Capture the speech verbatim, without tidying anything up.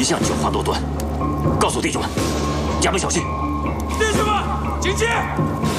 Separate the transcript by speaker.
Speaker 1: 向九华罗端，告诉弟兄们，加倍小心。
Speaker 2: 弟兄们，警戒！